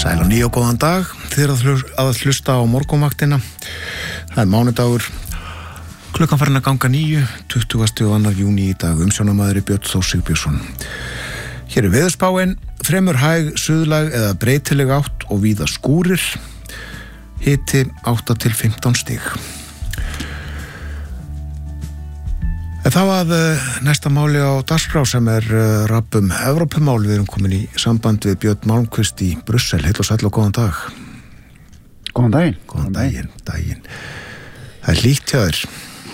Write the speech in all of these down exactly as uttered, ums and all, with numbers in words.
Sæl og nýja og góðan dag, þið eru að hlusta á morgunvaktina. Það er mánudagur, klukkan farin að ganga níu, tuttugasta og annan júní í dag, umsjónamaður er Björn Þór Sigbjörnsson. Hér er veðurspáin, fremur hæg, suðlæg eða breytileg átt og víða skúrir, hiti átta til fimmtán stig. Það var næsta máli á dagskrá sem er rapp um Evrópumál. Við erum komin í samband við Björn Malmquist í Brussel. Heill og sæll og góðan dag. Góðan daginn. Góðan daginn, daginn. Það er hlýtt hjá þér.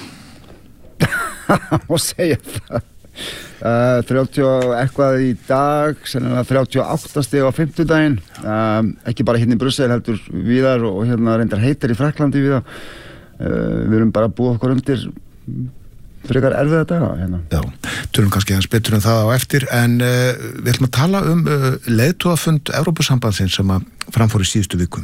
Má segja það. Uh, þrjátíu og eitthvað í dag, sennilega þrjátíu og átta stig á fimmtudaginn. Um, ekki bara hérna í Brussel, heldur víðar og hérna reyndar heitar í Frakklandi víðar. Uh, við erum bara búið okkur undir frekar erfiða daga hérna. Já, tölum kannski hans betur en það á eftir, en uh, við ætlum að tala um uh, leiðtogafund Evrópusambandsins sem að framfór í síðustu viku.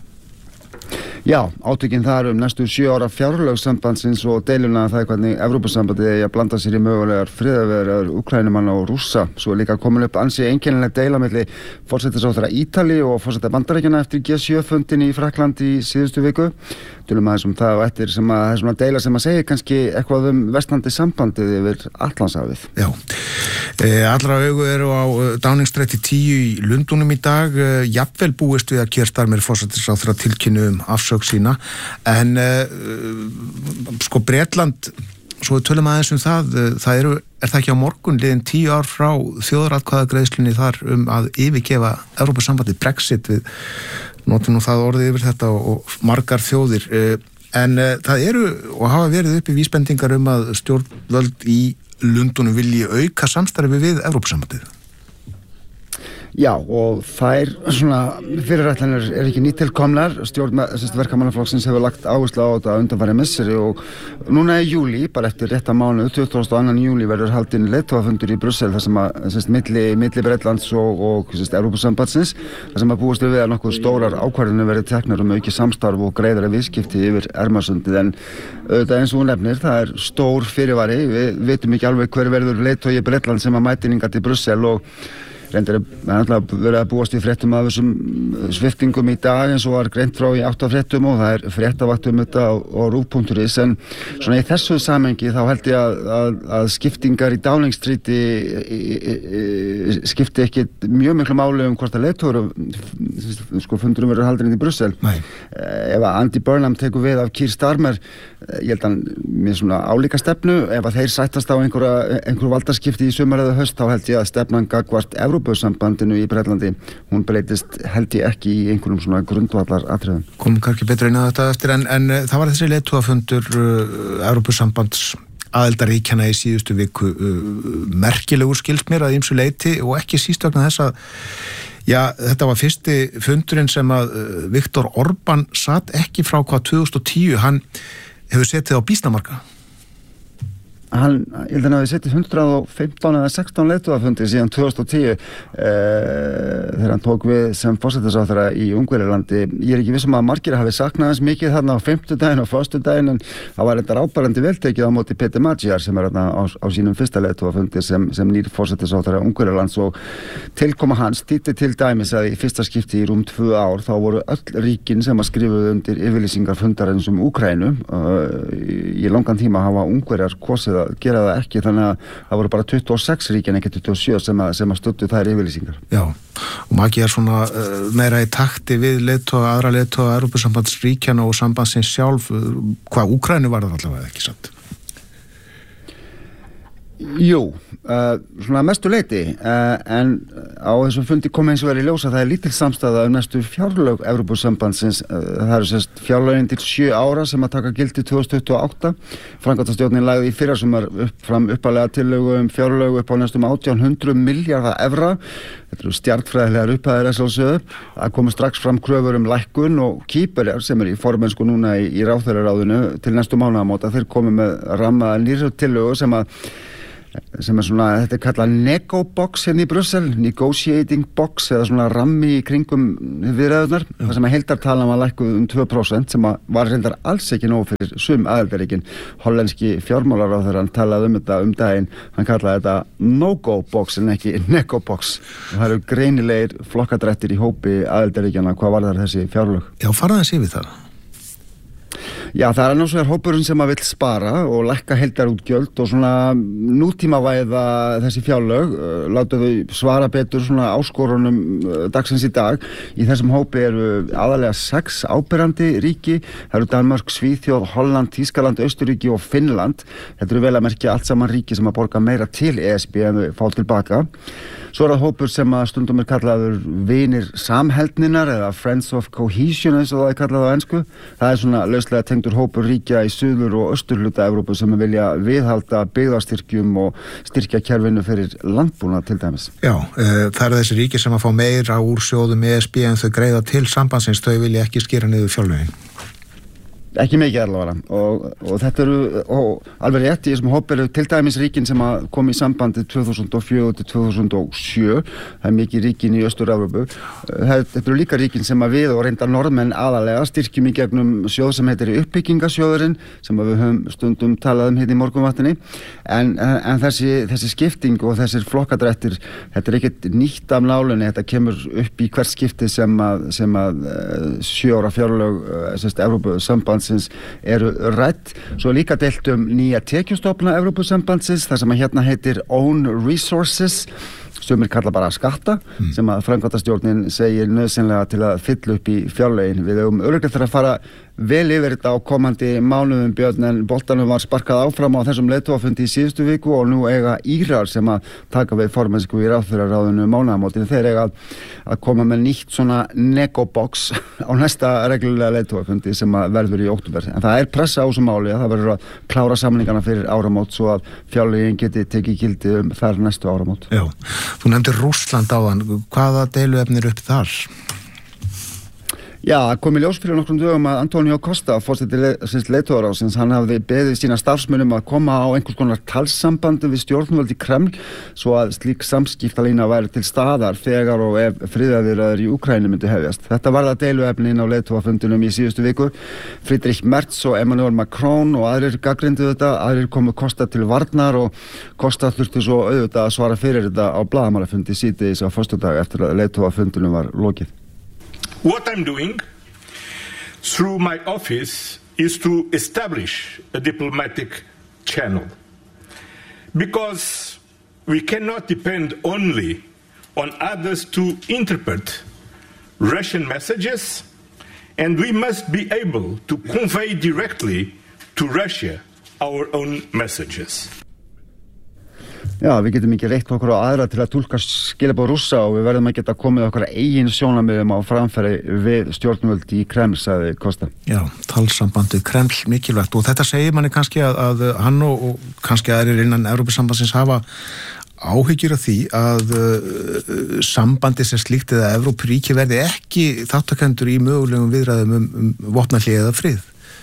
Já, átökin þar um næstu sjö ára fjárlögssambandsins og deiluna það er hvernig Evrópusambandið eigi að blanda sér í mögulegar friðarviðræður Úkraínumanna og Rússa. Svo er líka komin upp ansi einkennileg deila milli forsætisráðherra Ítali og forseta Bandaríkjanna eftir G sjö fundin í Frakklandi í síðustu viku. Tölum aðeins um það og eftir sem að það er svona deila sem að segja kannski eitthvað um versnandi sambandið yfir Atlantshafið. Já, e, allra augu eru á Downing Street tíu í Lundúnum í dag. E, jafnvel búist við að Keir Starmer forsætisráðherra tilkynni um afsögn sína, en uh, sko Bretland, svo við tölum aðeins um það, það eru, er það ekki á morgun liðin tíu ár frá þjóðaratkvæðagreiðslunni þar um að yfirgefa Evrópusambandið, Brexit, við notum nú það orðið yfir þetta og, og margar þjóðir, uh, en uh, það eru og hafa verið uppi vísbendingar um að stjórnvöld í Lundúnum vilji auka samstarfi við Evrópusambandið. Já, og þær svona fyrirætlanir er ekki nýtilkomnar. Stjórn verkamannaflokksins hefur lagt áherslu á þetta undanfarið misseri og núna í júlí, bara eftir rétta mánuð, tuttugasta og annan júlí verður haldinn leiðtogafundur í Brussel þar sem að sérst, milli, milli Bretlands og, og sérst, Evrópusambandsins, þar sem að búist við að nokkuð stórar ákvarðanir verið teknar um auki samstarf og greiðara viðskipti yfir Ermarsundið, en auðvitað eins og hún nefnir, það er stór fyrirvari. Við vitum ekki alveg hver verður leiðtogi Bretlands sem að mætinninga til Brussel og reyndar er verið að búast í fréttum af þessum sviptingum í dag eins og var greint frá í átta fréttum og það er fréttavakt um þetta á, á rúv punktur is, en svona í þessu samengi þá held ég að, að, að skiptingar í Downing Street í, í, í, skipti ekki mjög miklu máli um hvort að leiðtogur sko fundurum verður haldinn í Brussel. Nei. Ef að Andy Burnham tekur við af Keir Starmer, ég held að með svona álíka stefnu, ef að þeir sættast á einhverja einhver valdaskipti í sumar eða haust, þá held ég að stefnan gagnvart Evrópusambandinu í Bretlandi, hún breytist held ég ekki í einhverjum svona grundvallar atriðum. Komum kannski betur inn á þetta eftir, en, en það var þessi leiðtogafundur uh, Evrópusambands aðildarríkjanna í síðustu viku, uh, merkilegur skilst mér að ýmsu leyti og ekki síst vegna þess að já, þetta var fyrsti fundurinn sem að uh, Viktor Orbán satt ekki frá hvað tvö þúsund og tíu, hann hefur setið á býsnamarka. Hann, ég held að hann hafi setið hundrað og fimmtán eða sextán leiðtogafundir síðan tvö þúsund og tíu eh, þegar hann tók við sem forsætisráðherra í Ungverjalandi. Ég er ekki viss um að margir hafi saknað hans mikið þarna á fimmtudaginn og föstudaginn, en það var þetta áberandi veltekið á móti Peter Magyar sem er þarna á, á sínum fyrsta leiðtogafundi sem, sem nýr forsætisráðherra Ungverjalands, og tilkoma hans þýddi til dæmis að í fyrsta skipti í rúm tvö ár þá voru öll ríkin sem að skrifuðu undir yfirlýsingar fundarins um Úkraínu. Uh, í langan tíma hafa Ungverjar kosið að gera það ekki, þannig að það voru bara tuttugu og sex ríkin, ekki tuttugu og sjö sem að, sem að studdu þær yfirlýsingar. Já, og maki er svona uh, meira í takti við leiðtoga, aðra leiðtoga Evrópusambandsríkjana og sambandsins sjálf, hvað Úkraínu var það allavega ekki satt? Jú, uh, svona mestu leyti, uh, en á þessum fundi kom eins og verið í ljós að það er lítil samstæða um næstu fjárlög Evrópusambandsins. Uh, það eru sérst fjárlögin til sjö ára sem að taka gildi tvö þúsund tuttugu og átta. Framkvæmdastjórnin lagði í fyrrasumar upp, fram uppalega tillögu um fjárlög upp á næstum átján hundruð milljarða evra. Þetta eru stjartfræðilegar upphæðir að sjálfsögðu. Það komu strax fram kröfur um lækkun og Kýpverjar sem er í formennsku núna í, í ráðherraráðinu til næstu mánaðamóta. Þeir komu með ramma nýrri tillögu sem að sem er svona, þetta er kallað Nego Box hérna í Brussel, Negotiating Box eða svona rammi í kringum viðræðurnar, þar sem að heildartalan var lækkuð um tvö prósent sem að var reyndar alls ekki nóg fyrir sum aðildarríkin. Hollenski fjármálaráðherrann talaði um þetta um daginn, hann kallaði þetta No-Go Box en ekki Nego Box. Og það eru greinilegir flokkadrættir í hópi aðildarríkjana hvað varðar þessi fjárlög. Já, faraði sig við það. Já, það er annars vegar hópurinn sem að vill spara og lækka heildarútgjöld og svona nútímavæða þessi fjárlög, láta þau svara betur svona áskorunum dagsins í dag. Í þessum hópi eru aðalega sex áberandi ríki, það eru Danmörk, Svíþjóð, Holland, Þýskaland, Austurríki og Finnland. Þetta eru vel að merkja allt saman ríki sem að borga meira til E S B en þau fá tilbaka. Svo er það hópur sem að stundum er kallaður vinir samheldninar eða Friends of Cohesion eins og það er kallað á ensku. Það er svona lauslega tengdur hópur ríkja í suður og austurhluta Evrópu sem vilja viðhalda byggðastyrkjum og styrkja kerfinu fyrir landbúnað til dæmis. Já, e, það eru þessi ríki sem að fá meira úr sjóðum E S B en þau greiða til sambandsins, þau vilja ekki skera niður fjárlögin. Ekki mikið allavega og, og þetta eru og alveg rétt í þessum hóp eru til dæmis ríkin sem að kom í sambandi tvö þúsund og fjögur til tvö þúsund og sjö. Það er mikið ríkin í Austur-Evrópu. Þetta eru líka ríkin sem að við og reyndar Norðmenn aðalega styrkjum í gegnum sjóð sem heitir uppbyggingasjóðurinn sem við höfum stundum talað um hérna í morgunvaktinni en, en þessi, þessi skipting og þessir flokkadrættir þetta er ekkert nýtt af nálinni, þetta kemur upp í hvert skipti sem að, sem að sjö ára fjárlög Evrópu sambands eru rædd. Svo líka deilt um nýja tekjustofna Evrópusambandsins, þar sem að hérna heitir Own Resources, sumir kalla bara skatta, mm. sem að framkvæmdastjórnin segir nauðsynlega til að fylla upp í fjárlögin. Við höfum örugglega þurfa að fara vel yfir þetta á komandi mánuðum, Björn, en boltanum var sparkað áfram á þessum leiðtogafundi í síðustu viku og nú eiga Írar sem að taka við formennsku í ráðherraráðinu mánaðamótin. Þeir eiga að koma með nýtt svona Nego Box á næsta reglulega leiðtogafundi sem að verður í október. En það er pressa á þessu máli að það verður að klára samningana fyrir áramót svo að fjárlögin geti tekið gildi um þar næstu áramót. Já, þú nefndir Rússland áðan. Hvaða deiluefnir upp þar? Já, kom í ljós fyrir nokkrum dögum að Antonio Costa, forseti leiðtogaráðsins, hann hafði beðið sína starfsmönnum að koma á einhvers konar talssambandi við stjórnvöld í Kreml svo að slík samskiptalína væri til staðar þegar og ef friðarviðræður í Úkraínu myndi hefjast. Þetta var það deiluefnin á leiðtogafundinum í síðustu viku. Friedrich Merz og Emmanuel Macron og aðrir gagnrýndu þetta, aðrir komu Costa til varnar og Costa þurfti svo auðvitað að svara fyrir þetta á blaðamannafundi síðdegis á föstudag eftir að leiðtogafundinum var lokið. What I'm doing through my office is to establish a diplomatic channel because we cannot depend only on others to interpret Russian messages and we must be able to convey directly to Russia our own messages. Já, við getum ekki reitt okkur á aðra til að túlka skilaboð Rússa og við verðum að geta komið okkar eigin sjónarmiðum á framfæri við stjórnvöld í Kreml, sagði Costa. Já, talsambandið Kreml mikilvægt og þetta segir manni kannski að, að hann og, og kannski aðrir innan Evrópusambandsins hafa áhyggjur af því að uh, sambandi sem slíkt eða Evrópuríki verði ekki þáttakendur í mögulegum viðræðum um, um vopnahlé eða frið.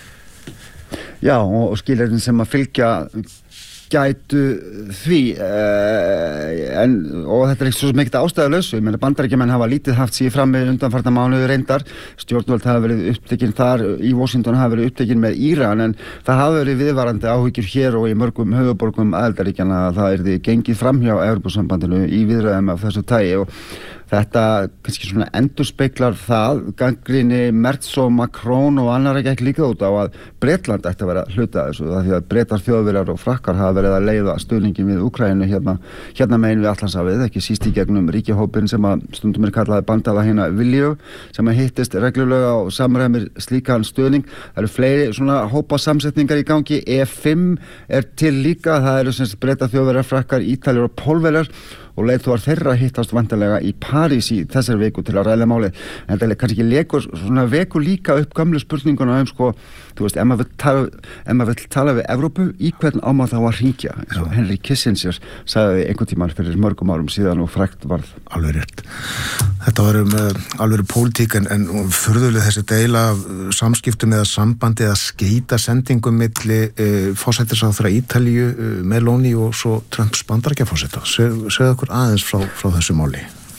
Já, og, og skilyrðin sem að fylgja gætu því uh, en, og þetta er ekki svo mikið ástæðulausu. Ég meina Bandaríkjamenn hafa lítið haft sig fram með undanfarna mánuði reyndar. Stjórnvöld hafa verið upptekin þar í Washington hafa verið upptekin með Íran en það hafa verið viðvarandi áhyggjur hér og í mörgum höfuðborgum aðildarríkjanna að það yrði gengið framhjá Evrópusambandinu í viðræðum af þessu tagi og þetta kannski svona endurspeglar það gagnrýni Merz og Macron og annar ekki ekki líka út á að Bretland ætti að vera hluta þessu það því að Bretar, Þjóðverjar og Frakkar hafa verið að leiða stuðningin við Úkraínu hérna, hérna megin við Atlantshafið, ekki síst í gegnum ríkjahópinn sem að stundum er kallaði bandala hérna Vilju sem að hittist reglulega og samræmir slíkan stuðning. Það eru fleiri svona hópa samsetningar í gangi. E fimm er til líka, það eru sem Bretar, Þjóðverjar, Frakkar, Ítalir og Pólverjar og leiðtogar þeirra hittast vantarlega í París í þessar viku til að ræða málið. En þetta er kannski ekki leikur, svona veku líka upp gamlu spurninguna um sko, þú veist, ef maður vill tala, ef maður vill tala við Evrópu, í hvern á maður þá að hringja. Eins og Henry Kissinger sagði einhvern tímann fyrir mörgum árum síðan og frægt varð. Alveg rétt. Þetta var um uh, alveg pólitík en, en furðuleg þessi deila samskiptum eða sambandi eða skeita sendingum milli uh, forsætisráðherra Ítalíu, uh, Meloni og svo Trumps Bandaríkjaforseta. Segðu okkur aðeins frá, frá þessu máli.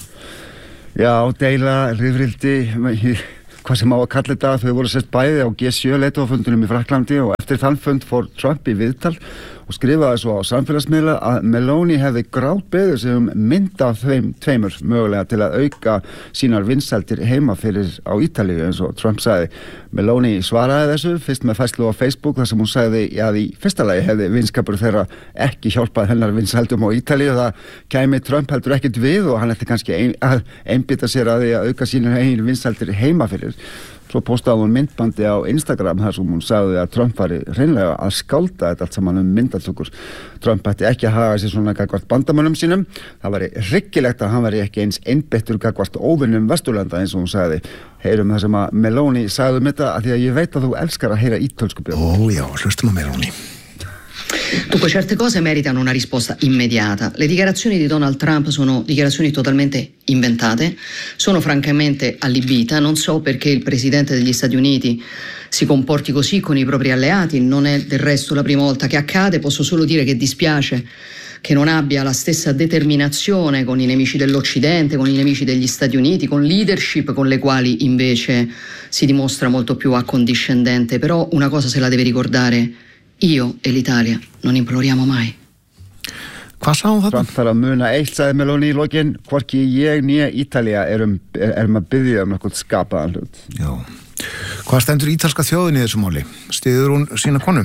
Já, deila, rifrildi, hvað sem á að kalla þetta, þau voru sett bæði á G sjö leiðtogafundinum í Frakklandi og eftir þann fund fór Trump í viðtal og skrifaði svo á samfélagsmiðla að Meloni hefði grátbeðið sig um mynd af þeim tveimur mögulega til að auka sínar vinsældir heima fyrir á Ítalíu eins og Trump sagði. Meloni svaraði þessu fyrst með færslu á Facebook þar sem hún sagði að í fyrsta lagi hefði vinskapur þeirra ekki hjálpað hennar vinsældum á Ítalíu. Það kæmi Trump heldur ekkert við og hann ætti kannski ein, að einbytta sér að því að auka sínar eigin vinsældir heima fyrir. Svo postaði hún myndbandi á Instagram þar sem hún sagði að Trump var hreinlega að skálda þetta allt saman um myndatökur. Trump ætti ekki að haga sér svona gagnvart bandamönnum sínum. Það væri hryggilegt að hann væri ekki eins einbeittur gagnvart óvinnum Vesturlanda eins og hún sagði. Heyrum það sem að Meloni sagði um þetta að því að ég veit að þú elskar að heyra ítölsku björn. Ó já, hlustum á Meloni. Dunque certe cose meritano una risposta immediata. Le dichiarazioni di Donald Trump sono dichiarazioni totalmente inventate, sono francamente allibita, non so perché il presidente degli Stati Uniti si comporti così con i propri alleati, non è del resto la prima volta che accade, posso solo dire che dispiace che non abbia la stessa determinazione con i nemici dell'Occidente, con i nemici degli Stati Uniti, con leadership con le quali invece si dimostra molto più accondiscendente, però una cosa se la deve ricordare. Io e l'Italia non imploriamo mai. Hvað sá hún þetta? Trump þarf að muna eitt, sagði Meloni í lokin, hvorki ég nýja Ítalía erum, erum að biðja um eitthvað skapaðan hlut. Já. Hvað stendur ítalska þjóðin í þessu máli? Styður hún sína konu?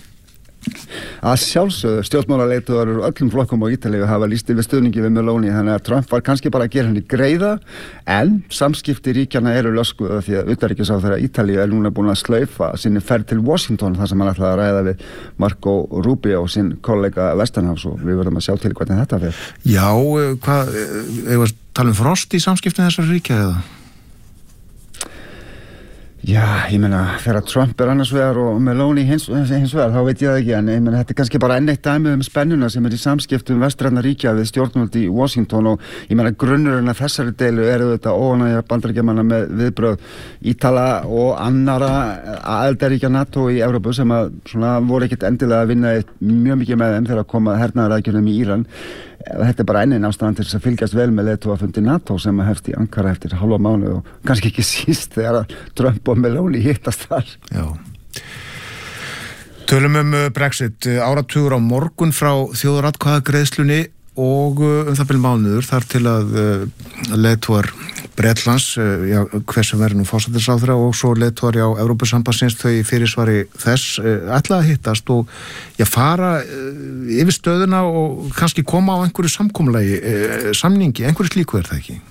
Að sjálfsögðu stjórnmálaleiðtogar úr öllum flokkum á Ítalíu hafa lýst yfir stuðningi við Meloni, þannig að Trump var kannski bara að gera henni greiða, en samskipti ríkjanna eru löskuð af því að utanríkisráðherra Ítalíu er núna búin að slaufa sinni ferð til Washington þar sem hann ætlaði að ræða við Marco Rubio og sinn kollega Vestanhafs og við verðum að sjá til hvernig þetta fer. Já, hvað, eða tala um frost í samskiptin þessar ríkja eða? Já, ég meina, þegar Trump er annars vegar og Meloni hins, hins vegar, þá veit ég það ekki, en ég meina, þetta er kannski bara enn eitt dæmi um spennuna sem er í samskiptum vestræna ríkja við stjórnvöld í Washington og ég meina, grunnurinn af þessari deilu eru þetta óánægja Bandaríkjamanna með viðbrögð Ítala og annara aðildarríkja NATO í Evrópu sem að svona voru ekkert endilega að vinna mjög mikið með þeim þegar að koma hernaðaraðgerðum í Íran. Þetta er bara enn einn ástæðan til þess að fylgjast vel með leiðtogafundi NATO sem hefst í Ankara eftir halva mánuð og kannski ekki síst þegar að Trump og Meloni hittast þar. Já. Tölum um Brexit, áratugur á morgun frá þjóðaratkvæðagreiðslunni og um það byrjum mánuður þar til að leiðtogar Bretlands, já, hversu verður nú forsætisráðherra og svo leiðtogar á Evrópusambandsins þau í fyrirsvari þess ætla að hittast og já, fara yfir stöðuna og kannski koma á einhverju samkomulagi, samningi, einhverju slíku er það ekki?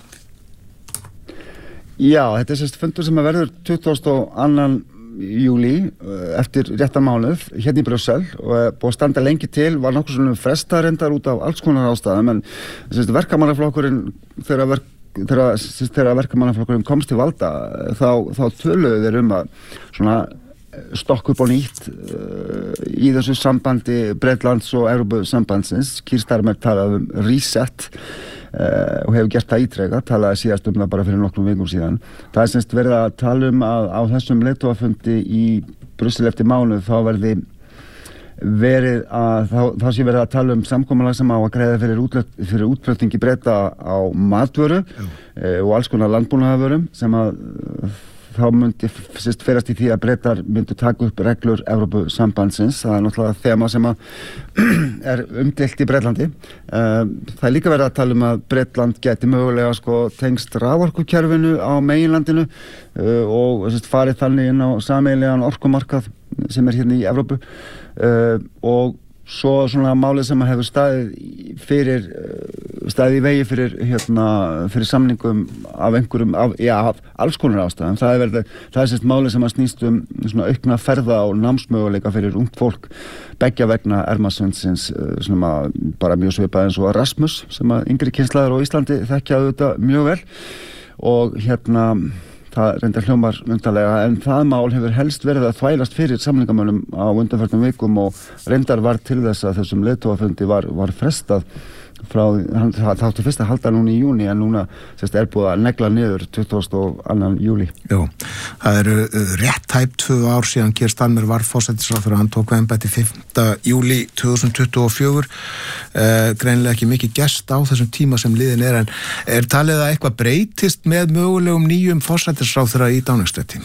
Já, þetta er sérst fundur sem að verður tuttugasta og annan júlí eftir réttan mánuð hérna í Brussel og búið að standa lengi til, var nokkuð svona fresta reyndar út af alls konar ástæðum en sérst verkamannaflokkurinn þegar verk þegar, þegar verkamannaflokkurinn komst til valda þá, þá töluðu þeir um að svona stokk upp á nýtt uh, í þessu sambandi Bretlands og Evrópusambandsins. Keir Starmer talaði um reset uh, og hefur gert það ítrekað, talaði síðast um það bara fyrir nokkrum vikum síðan. Það er semst verið að tala um að á þessum leiðtogafundi í Brussel eftir mánuð þá verði verið að þá, þá sé verið að tala um samkomulag sem á að greiða fyrir, útlöt, fyrir útflutningi Breta á matvöru uh, og alls konar landbúnaðarvörum sem að uh, þá myndi fyrst ferast í því að Bretar myndi taka upp reglur Evrópusambandsins. Það er náttúrulega þema sem að er umdeilt í Bretlandi. Það er líka verið að tala um að Bretland geti mögulega sko tengst raforkukerfinu á meginlandinu og fyrst, farið þannig inn á sameiginlegan orkumarkað sem er hérna í Evrópu og svo svona málið sem hefur staðið fyrir staðið í vegi fyrir hérna fyrir samningum af einhverjum af, já, af alls konar ástæðum. Það er verið, það er sérst málið sem að snýst um svona aukna ferða og námsmöguleika fyrir ungt fólk beggja vegna Erasmus svona bara mjög svipað eins og Erasmus sem að yngri kynslaður á Íslandi þekkja þetta mjög vel og hérna það reyndar hljómar undarlega en það mál hefur helst verið að þvælast fyrir samningamönnum á undanförnum vikum og reyndar var til þess að þessum leiðtogafundi var, var frestað frá, hann þáttu fyrst að halda núna í júni en núna sérst, er búið að negla niður tuttugasta og annan júlí. Jú, það eru rétt tæp tvö ár síðan Keir Starmer var forsætisráðherra, hann tók við embætti fimmta júlí tvö þúsund tuttugu og fjögur, uh, greinilega ekki mikið gest á þessum tíma sem liðin er, en er talið að eitthvað breytist með mögulegum nýjum forsætisráðherra í Downing Street?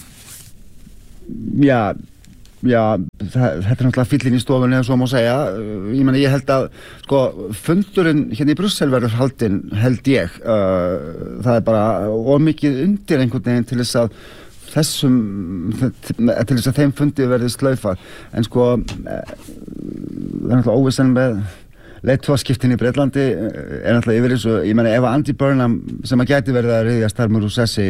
Já, Já, það, þetta er náttúrulega fyllin í stofunni eins og má segja. Ég meni, ég held að sko, fundurinn hérna í Brussel verður haldinn, held ég. Uh, það er bara ómikið undir einhvern veginn til þess að þessum, til þess að þeim fundi verði slaufað. En sko, það er náttúrulega óvissan með leiðtogaskiptin í Bretlandi er náttúrulega yfir eins og, ég meni, ef Andy Burnham sem að gæti verið að ryðja Starmer úr sessi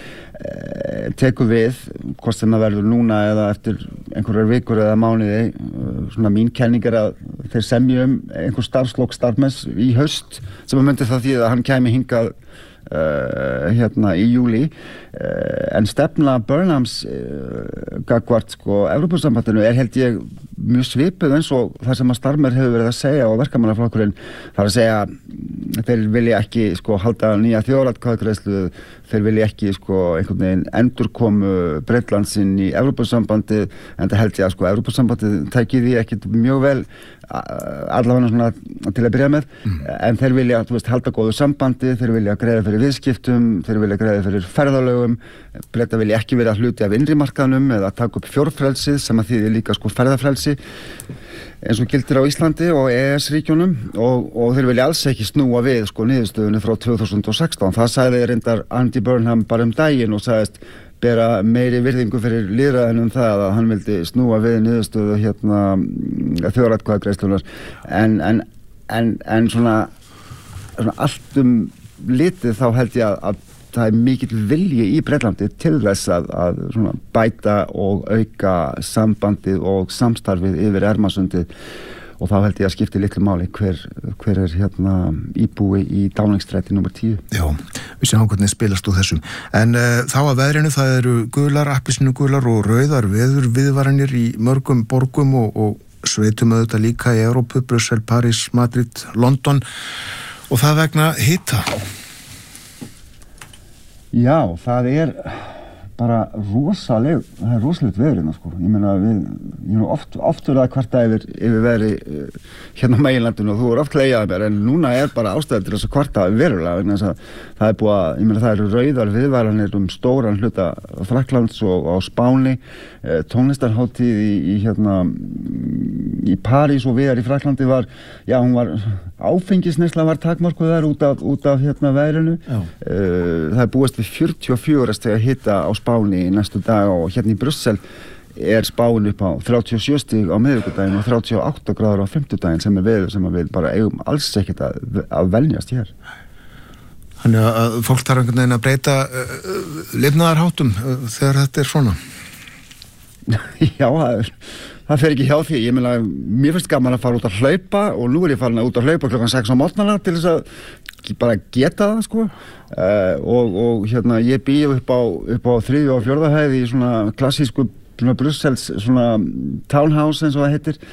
tekur við, hvort sem það verður núna eða eftir einhverjar vikur eða mánuði, svona mín kenning er að þeir semja um einhver starfslok Starmers í haust sem að myndi það því að hann kæmi hingað uh, hérna í júlí uh, en stefna Burnhams uh, gagvart sko Evrópusambandinu er held ég mjög svipuð eins og það sem að Starmer hefur verið að segja og verkamannaflokkurinn, það er að segja þeir vilja ekki sko halda nýja þjóðaratkvæðagreiðslu, þeir vilja ekki sko einhvern veginn endurkomu Bretlandsinn í Evrópusambandið, en það held ég að sko Evrópusambandið tæki því ekkit mjög vel allavega svona til að byrja með, mm. en þeir vilja þú veist halda góðu sambandi, þeir vilja greiða fyrir viðskiptum, þeir vilja greiða fyrir ferðalögum, Bretar vilja ekki vera hluti af innri markaðnum eða taka upp fjórfrelsið sem að þýðir líka sko ferðafrelsi eins og gildir á Íslandi og E E S-ríkjunum og, og þeir vilja alls ekki snúa við sko niðurstöðunni frá tvö þúsund og sextán. Það sagði reyndar Andy Burnham bara um daginn og sagðist bera meiri virðingu fyrir lýðræðinu um það að hann vildi snúa við niðurstöðu hérna þjóðaratkvæðagreiðslunnar en, en, en, en svona, svona allt um litið þá held ég að, að það er mikill vilji í Bretlandi til þess að, að svona, bæta og auka sambandið og samstarfið yfir Ermarsundið og þá held ég að skipti litlu máli hver, hver er hérna íbúi í Downing Street númer tíu. Já, við séum hvernig spilast úr þessum. En uh, þá að veðrinu það eru gular, appelsínugular og rauðar veður viðvaranir í mörgum borgum og, og sveitum auðvitað líka í Evrópu, Brussel, París, Madrid, London og það vegna hita. Já, það er bara rosaleg, það er rosalegt veðurinn sko. Ég meina við, ég meina oft, oft er það kvarta yfir, yfir veðri uh, hérna á meginlandinu og þú er oft leiðað mér en núna er bara ástæður til þess að kvarta verulega vegna þess að það er búið að, ég meina það eru rauðar viðvaranir um stóran hluta Frakklands og á Spáni, uh, tónlistarhátíð í, í hérna í París og viðar í Frakklandi var, já hún var áfengisneysla var takmarkuð þar út af, út af hérna veðrinu. Uh, það er búist við fjörutíu og fjögur stiga hita á Spáni í næstu dag og hérna í Brussel er spáin upp á þrjátíu og sjö stig á miðvikudaginn og þrjátíu og átta gráður á fimmtudaginn sem er veður sem við bara eigum alls ekkert að, að veljast hér. Þannig að fólk þarf einhvern veginn að breyta uh, lifnaðarháttum uh, þegar þetta er svona? Já, það er Það fer ekki hjá því, ég meina, mér finnst gaman að fara út að hlaupa og nú er ég farin að út að hlaupa klokkan sex á morgnana til þess að bara geta það, sko. Uh, og, og hérna, ég býð upp á, upp á þriðju og fjórða hæð í svona klassísku svona Brussels, svona townhouse eins og það heitir.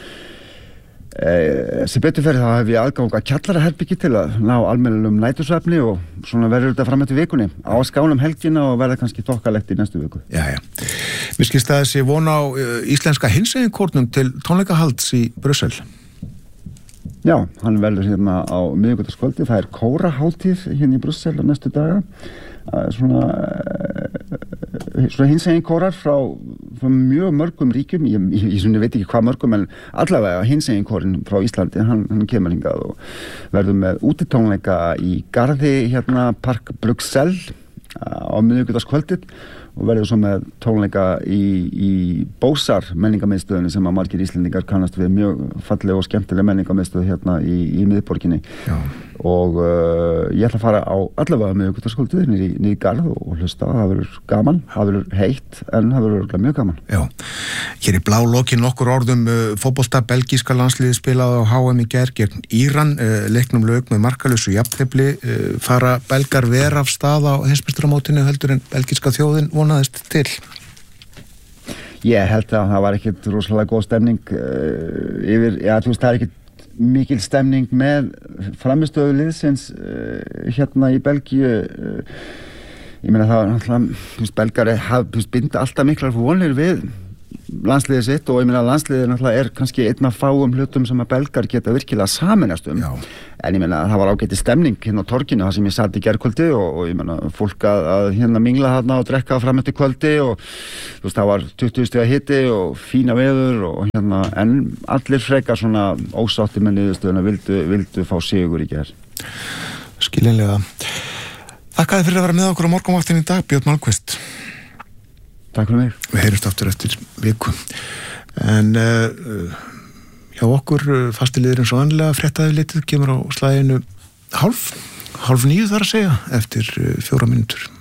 Uh, sem betur fyrir þá hef ég aðgang að kjallaraherbyggi til að ná almennilegum nætursvefni og svona verður þetta fram eftir vikunni á skánum helgina og verða kannski þokkalegt í næstu viku. Já, já. Mér skilst að þessi vona á uh, íslenska hinseginkórnum til tónleikahalds í Brussel. Já, hann verður hérna á miðvikudagskvöldi, það er kórahátíð hérna í Brussel á næstu daga. Uh, svona, uh, svona hinseginkórar frá, frá mjög mörgum ríkjum, ég, ég, ég, ég veit ekki hvað mörgum, en allavega hinseginkórin frá Íslandi, hann, hann kemur hingað og verður með útitónleika í Garði, hérna Park Bruxelles uh, á miðvikudagskvöldið og verður svo með tónleika í, í Bósar menningarmiðstöðunni sem að margir Íslendingar kannast við, mjög falleg og skemmtileg menningarmiðstöð hérna í, í miðborginni. Já. Og uh, ég ætla að fara á allavega miðvikudagskvöldið niður í, niður í Garð og hlusta, það verður gaman, það verður heitt en það verður mjög gaman. Já, hér í blá lokin nokkur orðum uh, fótbolta belgíska landsliði spilaði á H M í gær gegn Íran, uh, leiknum lauk með markalausu jafntefli, uh, fara belgar ver af stað á heimsmeistaramótinu heldur en belgíska þjóðin vonaðist til? Ég held að það var ekkert rosalega góð stemning uh, yfir, já þú veist það er ekkert mikil stemning með framistöðu liðsins uh, hérna í Belgíu. uh, ég meina það náttúrulega belgari hafa binda alltaf miklar vonir við landsliðið sitt og ég meina landsliðið náttúrulega er kannski einn af fáum hlutum sem að belgar geta virkilega saminast um. Já. En ég meina það var ágæti stemning hérna á torginu það sem ég satt í gærkvöldi og, og ég meina fólk að, að hérna mingla þarna og drekka fram eftir kvöldi og þú veist það var tuttugu stiga hiti og fína veður og hérna en allir frekar svona ósátti með niðurstöðuna vildu, vildu fá sigur í gær. Skiljanlega. Þakkaði fyrir að vera með okkur á morgunvaktinni í dag, Björn Malmquist. Takk fyrir mig. Við heyrumst aftur eftir viku. En uh, hjá okkur uh, fastiliðurinn svo vanlega fréttaði litið kemur á slaginu hálf, hálf nýju þar að segja eftir uh, fjóra mínútur.